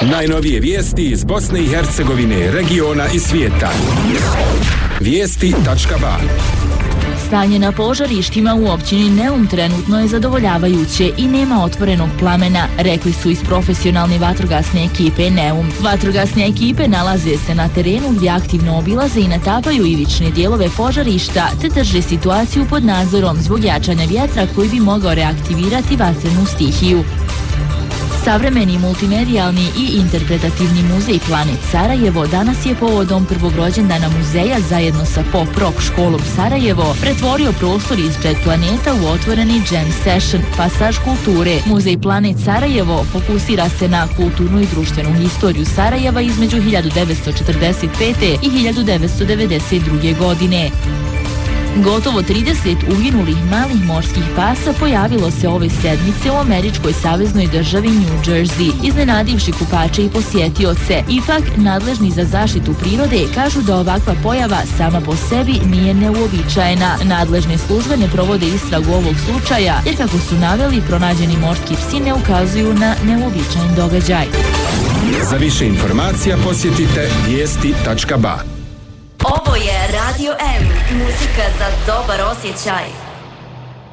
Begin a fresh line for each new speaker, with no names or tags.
Najnovije vijesti iz Bosne i Hercegovine, regiona i svijeta. Vijesti.ba.
Stanje na požarištima u općini Neum trenutno je zadovoljavajuće i nema otvorenog plamena, rekli su iz profesionalne vatrogasne ekipe Neum. Vatrogasne ekipe nalaze se na terenu gdje aktivno obilaze i natapaju ivične dijelove požarišta te drže situaciju pod nadzorom zbog jačanja vjetra koji bi mogao reaktivirati vatrenu stihiju. Savremeni multimedijalni i interpretativni muzej Planet Sarajevo danas je povodom prvog rođendana muzeja zajedno sa Pop Rock školom Sarajevo pretvorio prostor ispred Planeta u otvoreni jam session, pasaž kulture. Muzej Planet Sarajevo fokusira se na kulturnu i društvenu historiju Sarajeva između 1945. i 1992. godine. Gotovo 30 uginulih malih morskih pasa pojavilo se ove sedmice u američkoj saveznoj državi New Jersey, iznenadivši kupače i posjetioce. Ipak, nadležni za zaštitu prirode kažu da ovakva pojava sama po sebi nije neuobičajena. Nadležne službe ne provode istragu ovog slučaja, jer kako su naveli, pronađeni morski psi ne ukazuju na neuobičajen događaj.
Za više informacija posjetite vijesti.ba.
Ovo je Radio M, muzika za dobar osjećaj.